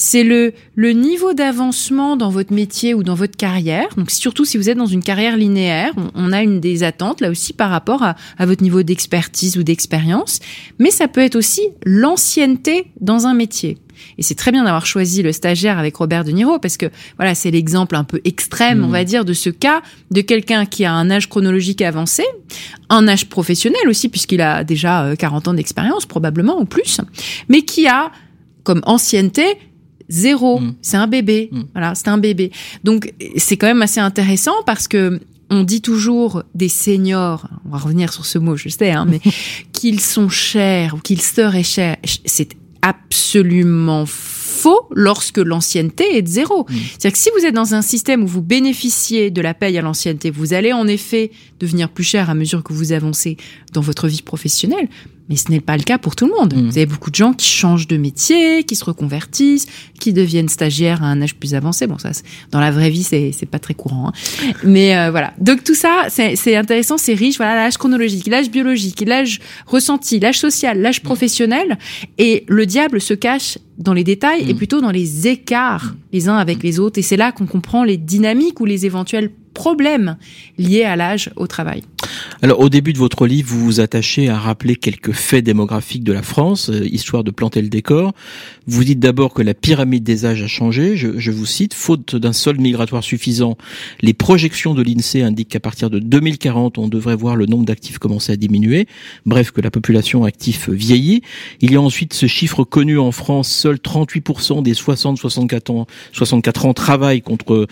c'est le niveau d'avancement dans votre métier ou dans votre carrière. Donc, surtout si vous êtes dans une carrière linéaire, on a des attentes là aussi par rapport à votre niveau d'expertise ou d'expérience. Mais ça peut être aussi l'ancienneté dans un métier. Et c'est très bien d'avoir choisi le stagiaire avec Robert De Niro parce que voilà, c'est l'exemple un peu extrême, on va dire, de ce cas de quelqu'un qui a un âge chronologique avancé, un âge professionnel aussi puisqu'il a déjà 40 ans d'expérience probablement ou plus, mais qui a comme ancienneté 0. C'est un bébé. Voilà, c'est un bébé. Donc c'est quand même assez intéressant parce que on dit toujours des seniors, on va revenir sur ce mot, je sais, mais qu'ils sont chers ou qu'ils seraient chers. C'est absolument faux lorsque l'ancienneté est de 0. C'est-à-dire que si vous êtes dans un système où vous bénéficiez de la paye à l'ancienneté, vous allez en effet devenir plus cher à mesure que vous avancez dans votre vie professionnelle. Mais ce n'est pas le cas pour tout le monde. Vous avez beaucoup de gens qui changent de métier, qui se reconvertissent, qui deviennent stagiaires à un âge plus avancé. Bon, ça, dans la vraie vie, c'est pas très courant. Mais voilà. Donc tout ça, c'est intéressant, c'est riche. Voilà, l'âge chronologique, l'âge biologique, l'âge ressenti, l'âge social, l'âge professionnel. Et le diable se cache dans les détails et plutôt dans les écarts les uns avec les autres. Et c'est là qu'on comprend les dynamiques ou les éventuels problèmes liés à l'âge au travail. Alors, au début de votre livre, vous vous attachez à rappeler quelques faits démographiques de la France, histoire de planter le décor. Vous dites d'abord que la pyramide des âges a changé. Je vous cite, faute d'un solde migratoire suffisant, les projections de l'INSEE indiquent qu'à partir de 2040, on devrait voir le nombre d'actifs commencer à diminuer. Bref, que la population active vieillit. Il y a ensuite ce chiffre connu en France, seuls 38% des 60-64 ans travaillent contre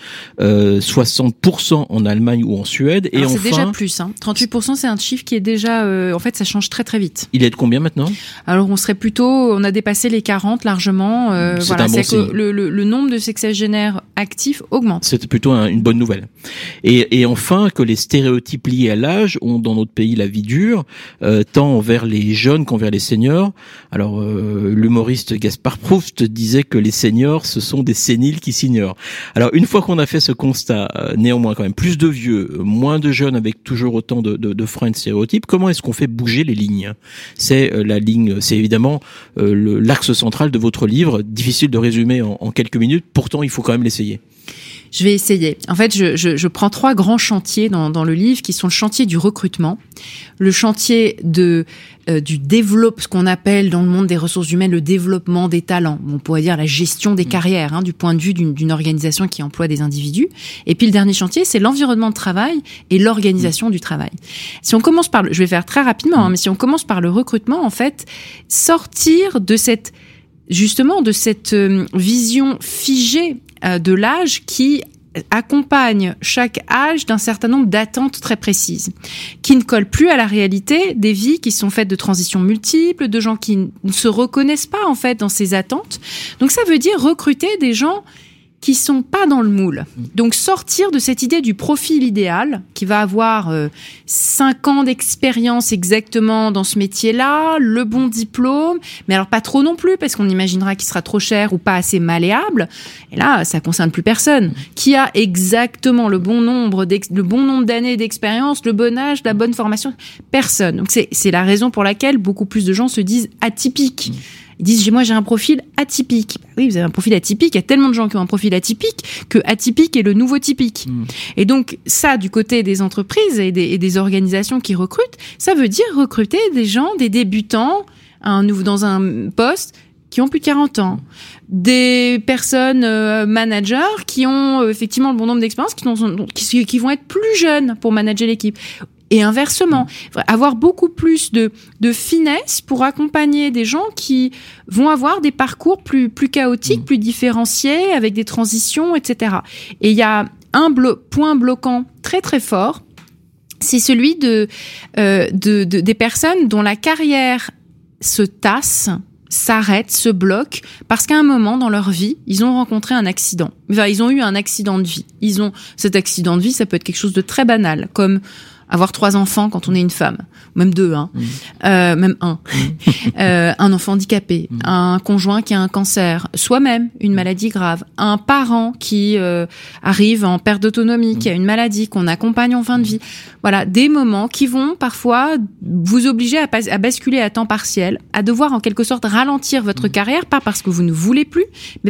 60% en Allemagne ou en Suède. Et alors, enfin, c'est déjà plus. 38%, c'est un chiffre qui est déjà... en fait, ça change très très vite. Il est de combien maintenant ? Alors, on a dépassé les 40 largement. C'est un bon signe. Que le nombre de sexagénaires actifs augmente. C'est plutôt une bonne nouvelle. Et enfin, que les stéréotypes liés à l'âge ont dans notre pays la vie dure, tant envers les jeunes qu'envers les seniors. Alors, l'humoriste Gaspard Proust disait que les seniors, ce sont des séniles qui s'ignorent. Alors, une fois qu'on a fait ce constat, néanmoins quand même, plus de vieux, moins de jeunes avec toujours autant de freins et de stéréotypes, comment est-ce qu'on fait bouger les lignes ? C'est la ligne, c'est évidemment l'axe central de votre livre, difficile de résumer en quelques minutes, pourtant il faut quand même l'essayer. Je vais essayer. En fait, je prends 3 grands chantiers dans le livre qui sont le chantier du recrutement, le chantier du développement, ce qu'on appelle dans le monde des ressources humaines le développement des talents. On pourrait dire la gestion des carrières, du point de vue d'une organisation qui emploie des individus. Et puis le dernier chantier, c'est l'environnement de travail et l'organisation du travail. Si on commence par je vais faire très rapidement, mais si on commence par le recrutement, en fait, sortir de cette vision figée de l'âge qui accompagne chaque âge d'un certain nombre d'attentes très précises, qui ne collent plus à la réalité des vies qui sont faites de transitions multiples, de gens qui ne se reconnaissent pas en fait dans ces attentes. Donc ça veut dire recruter des gens qui sont pas dans le moule. Donc sortir de cette idée du profil idéal qui va avoir 5 ans d'expérience exactement dans ce métier-là, le bon diplôme, mais alors pas trop non plus parce qu'on imaginera qu'il sera trop cher ou pas assez malléable. Et là, ça concerne plus personne. Qui a exactement le bon nombre d'années d'expérience, le bon âge, la bonne formation ? Personne. Donc c'est la raison pour laquelle beaucoup plus de gens se disent atypiques. Ils disent, moi, j'ai un profil atypique. Oui, vous avez un profil atypique. Il y a tellement de gens qui ont un profil atypique que atypique est le nouveau typique. Et donc, ça, du côté des entreprises et des organisations qui recrutent, ça veut dire recruter des gens, des débutants, dans un poste qui ont plus de 40 ans. Des personnes managers qui ont effectivement le bon nombre d'expériences, qui vont être plus jeunes pour manager l'équipe. Et inversement, avoir beaucoup plus de finesse pour accompagner des gens qui vont avoir des parcours plus chaotiques, plus différenciés, avec des transitions, etc. Et il y a un point bloquant très très fort, c'est celui des personnes dont la carrière se tasse, s'arrêtent, se bloquent, parce qu'à un moment dans leur vie, ils ont rencontré un accident. Enfin, ils ont eu un accident de vie. Cet accident de vie, ça peut être quelque chose de très banal, comme avoir 3 enfants quand on est une femme, même 2, même 1, un enfant handicapé, un conjoint qui a un cancer, soi-même une maladie grave, un parent qui arrive en perte d'autonomie, qui a une maladie qu'on accompagne en fin de vie. Voilà, des moments qui vont parfois vous obliger à basculer à temps partiel, à devoir en quelque sorte ralentir votre carrière, pas parce que vous ne voulez plus, mais